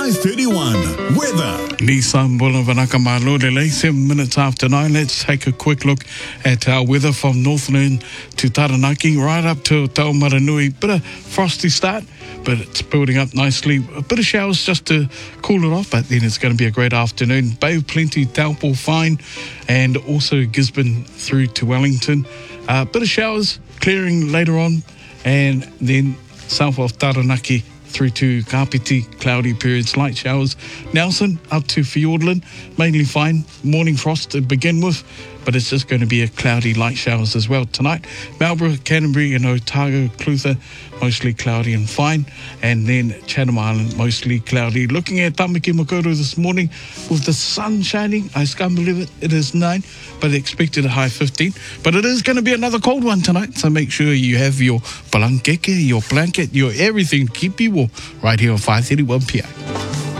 5:31. Weather. Nissan Bulavanaka Malolele, 7 minutes after 9. Let's take a quick look at our weather from Northland to Taranaki, right up to Taumaranui. Bit of frosty start, but it's building up nicely. A bit of showers just to cool it off, but then it's going to be a great afternoon. Bay plenty, Taupo fine, and also Gisborne through to Wellington. Bit of showers clearing later on, and then south of Taranaki through to Kapiti, cloudy periods, light showers. Nelson up to Fiordland, mainly fine. Morning frost to begin with, but it's just going to be a cloudy, light showers as well tonight. Marlborough, Canterbury and Otago, Clutha, mostly cloudy and fine. And then Chatham Island, mostly cloudy. Looking at Tamaki Makaurau this morning with the sun shining. I can't believe it. It is 9, but expected a high 15. But it is going to be another cold one tonight, so make sure you have your blanket, your everything to keep you warm right here on 531 PI.